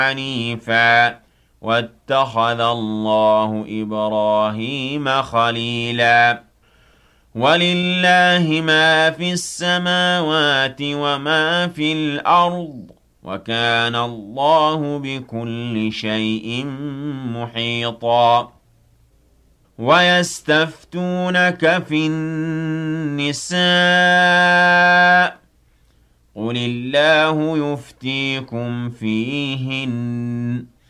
حنيفا واتخذ الله إبراهيم خليلا ولله ما في السماوات وما في الأرض وكان الله بكل شيء محيطا ويستفتونك في النساء قل الله يفتيكم فيهن